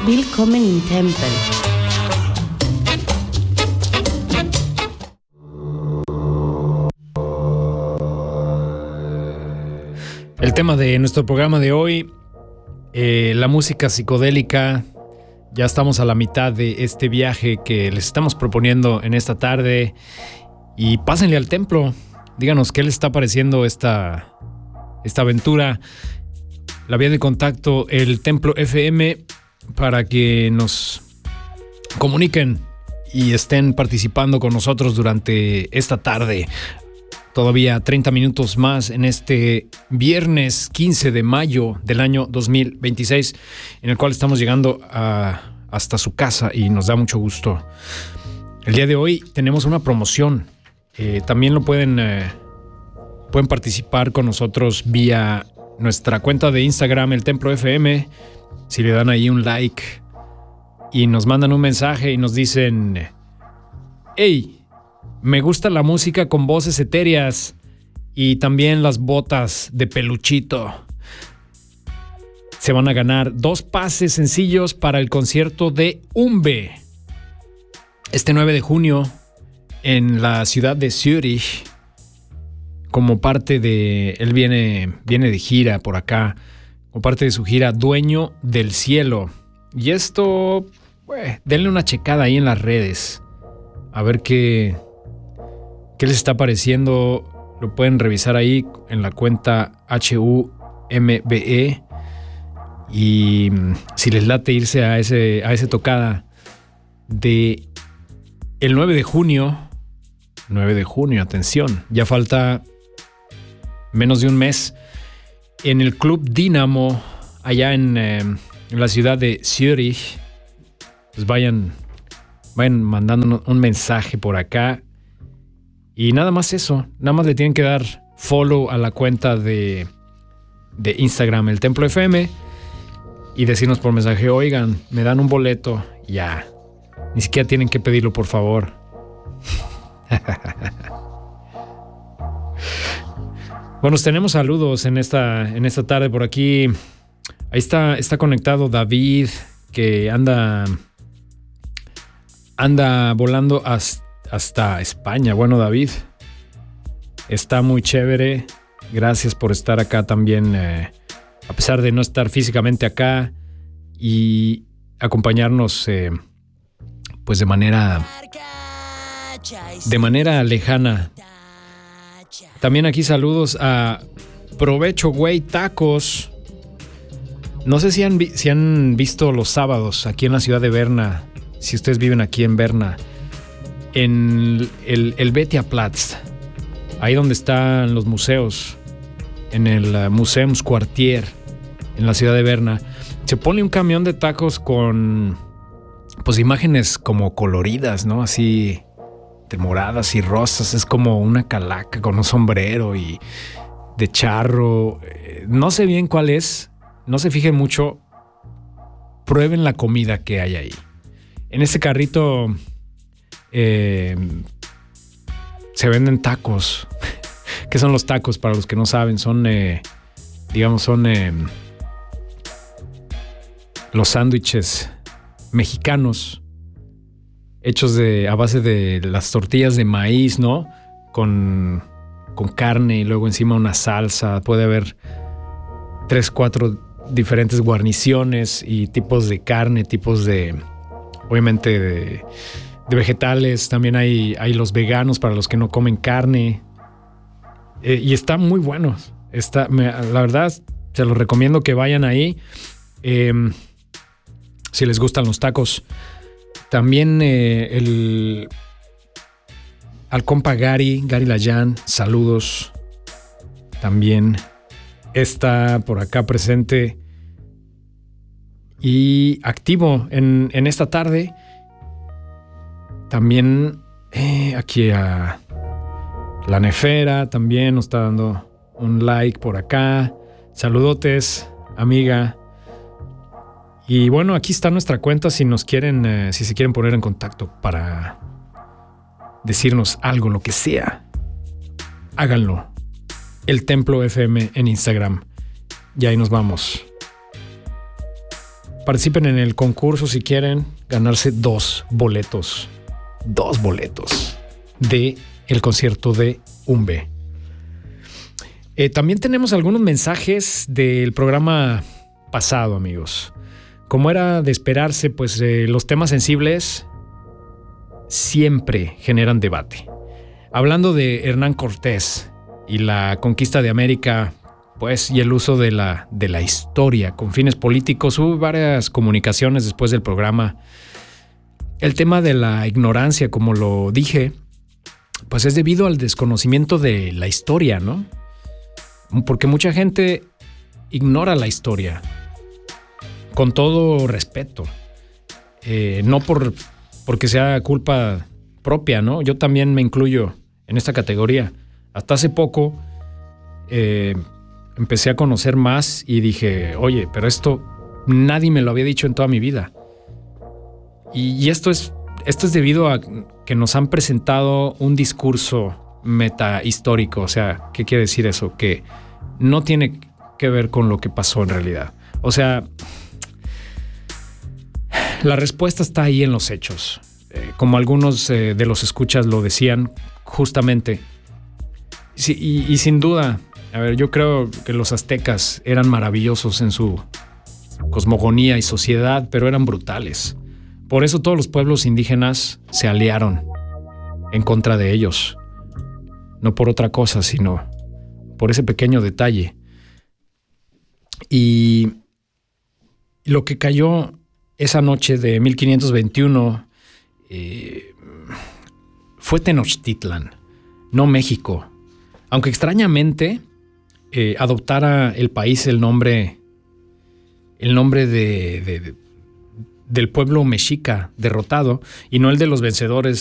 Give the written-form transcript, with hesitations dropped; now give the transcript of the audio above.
Willkommen im Tempel. El tema de nuestro programa de hoy, la música psicodélica. Ya estamos a la mitad de este viaje que les estamos proponiendo en esta tarde. Y pásenle al templo. Díganos qué les está pareciendo esta aventura. La vía de contacto, el Templo FM, para que nos comuniquen y estén participando con nosotros durante esta tarde. Todavía 30 minutos más en este viernes 15 de mayo del año 2026, en el cual estamos llegando hasta su casa y nos da mucho gusto. El día de hoy tenemos una promoción. También lo pueden participar con nosotros vía nuestra cuenta de Instagram, el Templo FM. Si le dan ahí un like y nos mandan un mensaje y nos dicen: hey, me gusta la música con voces etéreas y también las botas de peluchito, se van a ganar 2 pases sencillos para el concierto de Umbe este 9 de junio en la ciudad de Zürich. Como parte de... Él viene de gira por acá, como parte de su gira Dueño del Cielo. Y esto, denle una checada ahí en las redes, a ver qué les está pareciendo. Lo pueden revisar ahí en la cuenta HUMBE. Y si les late irse a ese tocada de el 9 de junio, atención, ya falta menos de un mes, en el Club Dynamo, allá en la ciudad de Zürich. Pues vayan mandando un mensaje por acá. Y nada más eso, nada más le tienen que dar follow a la cuenta de Instagram, el Templo FM, y decirnos por mensaje: oigan, me dan un boleto. Ya, ni siquiera tienen que pedirlo, por favor. Bueno, tenemos saludos en esta tarde por aquí. Ahí está conectado David, que anda volando hasta España. Bueno, David, está muy chévere. Gracias por estar acá también, a pesar de no estar físicamente acá, y acompañarnos pues de manera lejana. También aquí saludos a Provecho Güey Tacos. No sé si han visto los sábados aquí en la ciudad de Berna, si ustedes viven aquí en Berna, en el Betiaplatz, ahí donde están los museos, en el Museumsquartier, en la ciudad de Berna. Se pone un camión de tacos con pues imágenes como coloridas, ¿no? Así de moradas y rosas. Es como una calaca con un sombrero y de charro. No sé bien cuál es, no se fijen mucho. Prueben la comida que hay ahí. En ese carrito se venden tacos. ¿Qué son los tacos? Para los que no saben, son los sándwiches mexicanos hechos a base de las tortillas de maíz, ¿no? Con carne y luego encima una salsa. Puede haber 3, 4 diferentes guarniciones y tipos de carne, tipos de, obviamente, de vegetales. También hay los veganos para los que no comen carne. Y está muy bueno. La verdad, se los recomiendo que vayan ahí. Si les gustan los tacos. También al compa Gary Layan, saludos. También está por acá presente y activo en esta tarde. También aquí a la Nefera también nos está dando un like por acá. Saludotes, amiga. Y bueno, aquí está nuestra cuenta si se quieren poner en contacto para decirnos algo, lo que sea. Háganlo. El Templo FM en Instagram. Y ahí nos vamos. participen en el concurso si quieren ganarse 2 boletos. 2 boletos de el concierto de Umbe. También tenemos algunos mensajes del programa pasado, amigos. Como era de esperarse, pues los temas sensibles siempre generan debate. Hablando de Hernán Cortés y la conquista de América, pues, y el uso de la historia con fines políticos, hubo varias comunicaciones después del programa. El tema de la ignorancia, como lo dije, pues es debido al desconocimiento de la historia, ¿no? Porque mucha gente ignora la historia, con todo respeto, no porque sea culpa propia, ¿no? Yo también me incluyo en esta categoría. Hasta hace poco empecé a conocer más y dije, oye, pero esto nadie me lo había dicho en toda mi vida. Y esto es debido a que nos han presentado un discurso metahistórico. O sea, ¿qué quiere decir eso? Que no tiene que ver con lo que pasó en realidad. O sea, la respuesta está ahí en los hechos. Como algunos de los escuchas lo decían justamente. Sí, y sin duda, a ver, yo creo que los aztecas eran maravillosos en su cosmogonía y sociedad, pero eran brutales. Por eso todos los pueblos indígenas se aliaron en contra de ellos. No por otra cosa, sino por ese pequeño detalle. Y lo que cayó esa noche de 1521 fue Tenochtitlan, no México. Aunque extrañamente adoptara el país el nombre del pueblo mexica derrotado y no el de los vencedores